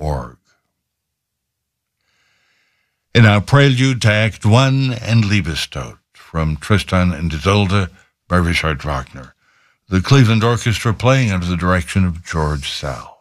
In our prelude to Act 1 and Liebestod from Tristan and Isolde by Richard Wagner, the Cleveland Orchestra playing under the direction of George Sal.